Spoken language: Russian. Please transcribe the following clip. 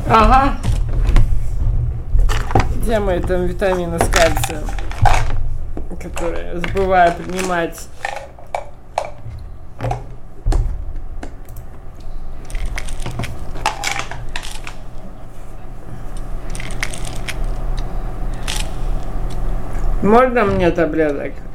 Ага. Где мои там витамины с кальцием, которые забываю принимать? Можно мне таблеток?